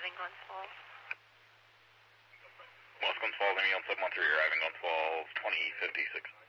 arriving on 12. West Glens Falls, Amy on 713, arriving on 12, 2056.